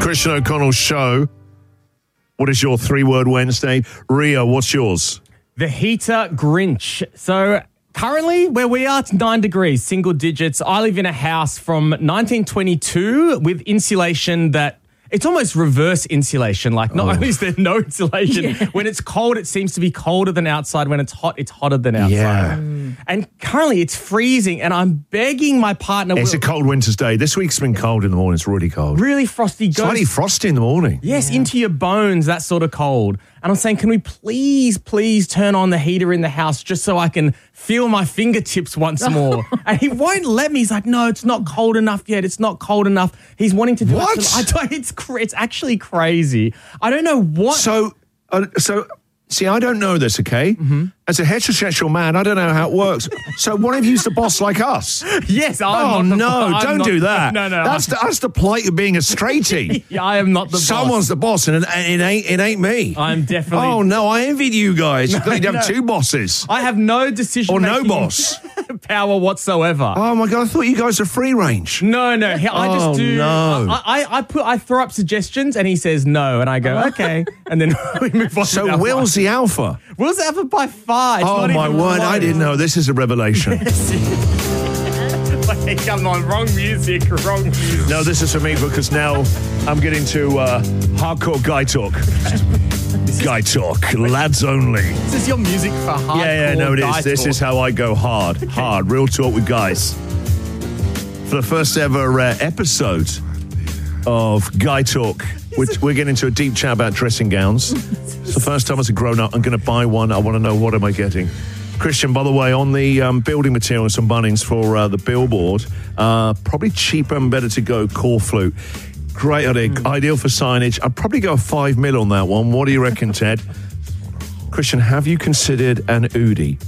Christian O'Connell Show. What is your 3-word Wednesday? Ria, what's yours? The heater Grinch. So currently where we are, it's 9 degrees, single digits. I live in a house from 1922 with insulation that it's almost reverse insulation. Like not only is there no insulation, when it's cold, it seems to be colder than outside. When it's hot, it's hotter than outside. Yeah. And currently it's freezing and I'm begging my partner. It's a cold winter's day. This week's been cold in the morning. It's really cold. Really frosty. Slightly frosty in the morning. Yes, into your bones, that sort of cold. And I'm saying, can we please turn on the heater in the house just so I can feel my fingertips once more? And he won't let me. He's like, no, it's not cold enough yet. It's not cold enough. He's wanting to do What? It's actually crazy. I don't know what. So, see, I don't know this, okay? As a heterosexual man, I don't know how it works. So what if he's the boss like us? Yes, Oh, no, don't do that. No. That's the plight of being a straighty. Yeah, I am not the boss. Someone's the boss, and it ain't me. I'm definitely. Oh, no, I envied you guys. You'd have no. 2 bosses. I have no decision Or no boss. power whatsoever. Oh, my God, I thought you guys were free range. No. I just do. no. I throw up suggestions and he says no, and I go okay, and then we move on. So Will's the alpha. Will's the alpha by far. It's Oh, not my even word, I close. didn't know. This is a revelation. Like, come on, wrong music. No, this is for me because now I'm getting to hardcore guy talk. Guy talk, lads only. This is your music for hardcore. Yeah, no, it guy is. This talk. is how I go hard, real talk with guys. For the first ever episode of Guy Talk, we're getting into a deep chat about dressing gowns. It's the first time as a grown-up I'm going to buy one. I want to know what am I getting. Christian, by the way, on the building materials and Bunnings for the billboard, probably cheaper and better to go core flute. Great idea, ideal for signage. I'd probably go 5 mil on that one. What do you reckon, Ted? Christian, have you considered an Udi?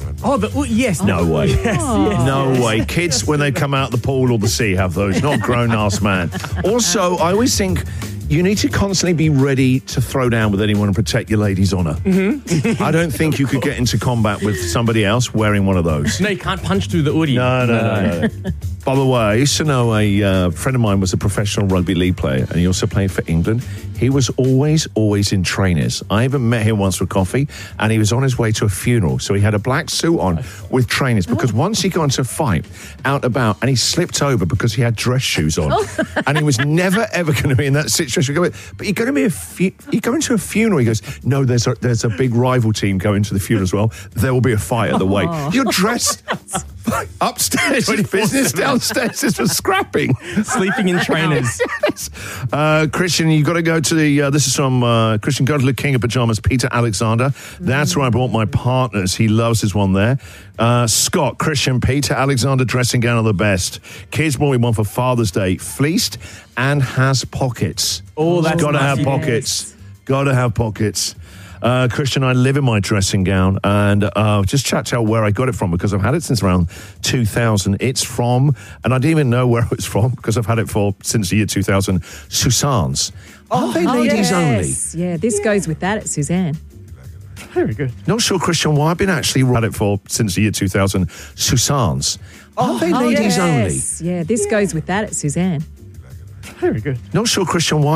Yes. No way. Yes. No way. Kids, when they come out the pool or the sea, have those. Not grown-ass man. Also, I always think you need to constantly be ready to throw down with anyone and protect your lady's honour. I don't think you could get into combat with somebody else wearing one of those. No, you can't punch through the hoodie. No. By the way, I used to know a friend of mine was a professional rugby league player and he also played for England. He was always in trainers. I even met him once for coffee and he was on his way to a funeral. So he had a black suit on with trainers because once he got into a fight out about and he slipped over because he had dress shoes on and he was never ever going to be in that situation. But you're going to be you go into a funeral. He goes, no, there's a big rival team going to the funeral as well. There will be a fight at the wake. You're dressed upstairs in business, downstairs is for scrapping. Sleeping in trainers. Yes. Christian, you've got to go to the, this is from Christian, go to the King of Pajamas, Peter Alexander. That's where I bought my partners. He loves his one there. Scott, Christian, Peter Alexander dressing gown are the best. Kids bought me one for Father's Day, fleeced and has pockets. Oh, that's got to nice. have pockets. Got to have pockets. Christian, I live in my dressing gown and just checked out where I got it from because I've had it since around 2000. It's from, and I didn't even know where it was from because I've had it since the year 2000, Suzanne's. Are they ladies only? Yeah, this goes with that at Suzanne. Very good. Not sure, Christian, why I've been actually had it since the year 2000, Suzanne's. Are they ladies only? Yeah, this goes with that at Suzanne. Very good. Not sure, Christian, why